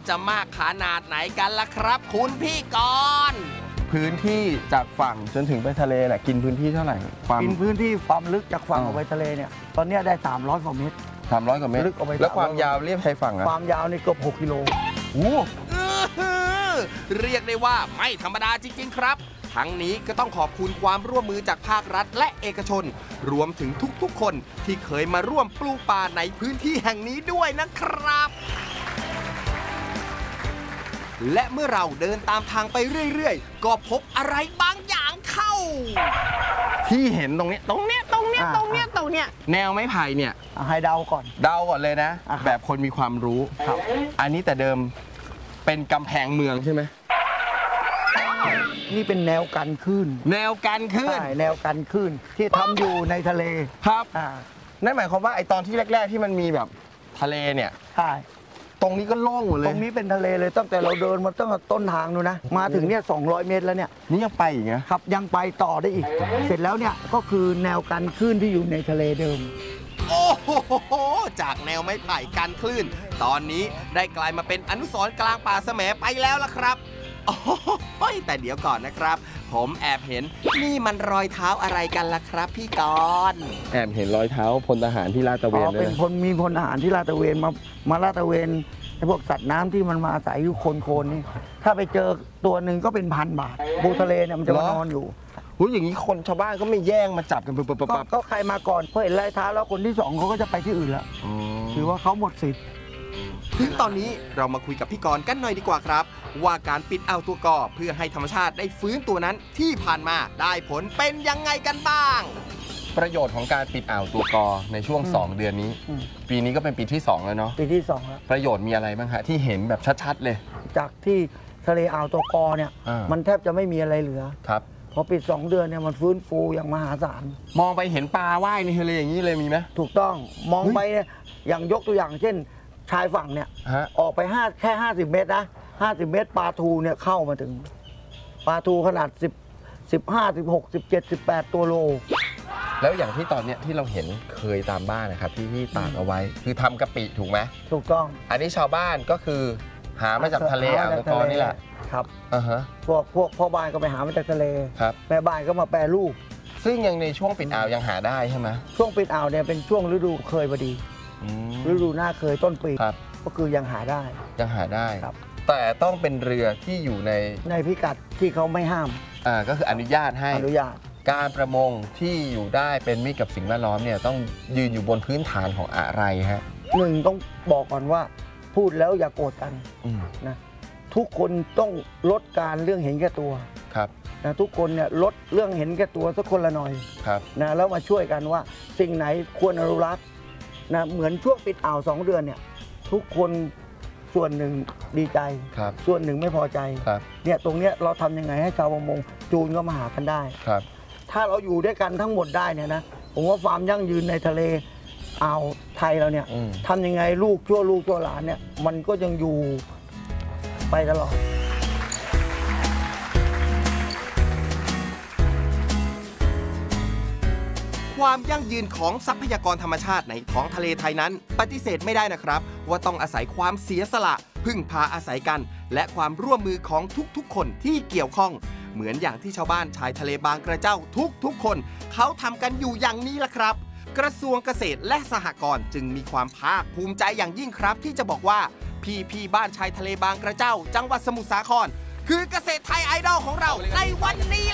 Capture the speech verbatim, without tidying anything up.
จะมากขนาดไหนกันล่ะครับคุณพี่กรณ์พื้นที่จากฝั่งจนถึงไปทะเลแหละกินพื้นที่เท่าไหร่ความกินพื้นที่ความลึกจากฝั่งออกไปทะเลเนี่ยตอนนี้ได้สามร้อยกว่าเมตรสามร้อยกว่าเมตรลึกออกไปแล้วความยาวเรียบชายฝั่งอะความยาวนี่เกือบหกกิโลโอ้เรียกได้ว่าไม่ธรรมดาจริงๆครับทั้งนี้ก็ต้องขอบคุณความร่วมมือจากภาครัฐและเอกชนรวมถึงทุกๆคนที่เคยมาร่วมปลูกป่าในพื้นที่แห่งนี้ด้วยนะครับและเมื่อเราเดินตามทางไปเรื่อยๆก็พบอะไรบางอย่างเข้าที่เห็นตรงนี้ตรงเนี้ยตรงเนี้ยตรงเนี้ยตรงเนี้ยแนวไม้ไผ่เนี่ยให้เดาก่อนเดาก่อนเลยนะแบบคนมีความรู้ครับอันนี้แต่เดิมเป็นกำแพงเมืองใช่ไหมนี่เป็นแนวกันคลื่นแนวกันคลื่นใช่แนวกันคลื่นที่ทำอยู่ในทะเลครับอ่านั่นหมายความว่าไอตอนที่แรกๆที่มันมีแบบทะเลเนี่ยใช่ตรงนี้ก็โล่งหมดเลยตรงนี้เป็นทะเลเลยตั้งแต่เราเดินมาตั้งแต่ต้นทางนู้นนะมาถึงเนี่ยสองร้อยเมตรแล้วเนี่ยนี่ยังไปอีกนะครับยังไปต่อได้อีกเสร็จแล้วเนี่ยก็คือแนวกันคลื่นที่อยู่ในทะเลเดิมโอ้โหจากแนวไม้ไผ่กันคลื่นตอนนี้ได้กลายมาเป็นอนุสรณ์กลางป่าแสมไปแล้วล่ะครับโอ้ยแต่เดี๋ยวก่อนนะครับผมแอบเห็นนี่มันรอยเท้าอะไรกันล่ะครับพี่กรณ์แอบเห็นรอยเท้าพลทหารที่ลาดตระเวนเป็นพลมีพลทหารที่ลาดตระเวนมามาลาดตระเวนไอ้พวกสัตว์น้ำที่มันมาอาศัยอยู่โคนๆนี่ถ้าไปเจอตัวหนึ่งก็เป็นพันบาทปูทะเลเนี่ยมันจะมานอนอยู่หูอย่างนี้คนชาวบ้านก็ไม่แย่งมาจับกันปุ๊บปุ๊บปุ๊บก็ใครมาก่อนพอเห็นรอยเท้าแล้วคนที่สองเขาก็จะไปที่อื่นแล้วถือว่าเขาหมดสิทธิ์ถึงตอนนี้เรามาคุยกับพี่กรณ์กันหน่อยดีกว่าครับว่าการปิดอ่าวตัวกอเพื่อให้ธรรมชาติได้ฟื้นตัวนั้นที่ผ่านมาได้ผลเป็นยังไงกันบ้างประโยชน์ของการปิดอ่าวตัวกอในช่วงสองเดือนนี้ปีนี้ก็เป็นปีที่สองแล้วเนาะปีที่สองแล้วประโยชน์มีอะไรบ้างฮะที่เห็นแบบชัดๆเลยจากที่ทะเลอ่าวตัวกอเนี่ยมันแทบจะไม่มีอะไรเหลือครับพอปิดสองเดือนเนี่ยมันฟื้นฟูอย่างมหาศาลมองไปเห็นปลาว่ายในทะเลอย่างนี้เลยมีไหมถูกต้องมองไปเนี่ยอย่างยกตัวอย่างเช่นชายฝั่งเนี่ยออกไปห้าแค่ห้าสิบเมตรนะห้าสิบเมตรปลาทูเนี่ยเข้ามาถึงปลาทูขนาดสิบ สิบห้า สิบหก สิบเจ็ด สิบแปดตัวโลแล้วอย่างที่ตอนเนี้ยที่เราเห็นเคยตามบ้านนะครับที่ที่ตากเอาไว้คือทำกะปิถูกไหมถูกต้องอันนี้ชาวบ้านก็คือหามาจากทะเลอ่าวตะกอนี่แหละครับอ่าฮะพวกพวกพ่อบ้านก็ไปหามาจากทะเลครับแม่บ้านก็มาแปรรูปซึ่งยังในช่วงปิดอ่าวยังหาได้ใช่ไหมช่วงปิดอ่าวเนี่ยเป็นช่วงฤดูเคยพอดีฤดูหน้าเคยต้นปีก็คือยังหาได้ยังหาได้แต่ต้องเป็นเรือที่อยู่ในในพิกัดที่เขาไม่ห้ามอ่าก็คืออนุญาตให้อนุญาตการประมงที่อยู่ได้เป็นมิตรกับสิ่งแวดล้อมเนี่ยต้องยืนอยู่บนพื้นฐานของอะไรฮะหนึ่งต้องบอกก่อนว่าพูดแล้วอย่าโกรธกันนะทุกคนต้องลดการเรื่องเห็นแก่ตัวครับนะทุกคนเนี่ยลดเรื่องเห็นแก่ตัวสักคนละหน่อยครับนะแล้วมาช่วยกันว่าสิ่งไหนควรอนุรักษ์นะเหมือนช่วงปิดอ่าวสองเดือนเนี่ยทุกคนส่วนหนึ่งดีใจส่วนหนึ่งไม่พอใจเนี่ยตรงเนี้ยเราทำยังไงให้ชาวประมงจูนก็มาหากันได้ครับถ้าเราอยู่ด้วยกันทั้งหมดได้เนี่ยนะผมว่าฟาร์มยั่งยืนในทะเลอ่าวไทยเราเนี่ยทำยังไงลูกชั่วลูกชั่วหลานเนี่ยมันก็ยังอยู่ไปตลอดความยั่งยืนของทรัพยากรธรรมชาติในท้องทะเลไทยนั้นปฏิเสธไม่ได้นะครับว่าต้องอาศัยความเสียสละพึ่งพาอาศัยกันและความร่วมมือของทุกๆคนที่เกี่ยวข้องเหมือนอย่างที่ชาวบ้านชายทะเลบางกระเจ้าทุกๆคนเขาทำกันอยู่อย่างนี้ล่ะครับกระทรวงเกษตรและสหกรณ์จึงมีความภาคภูมิใจอย่างยิ่งครับที่จะบอกว่าพี่พี่บ้านชายทะเลบางกระเจ้าจังหวัดสมุทรสาครคือเกษตรไทยไอดอลของเราในวันนี้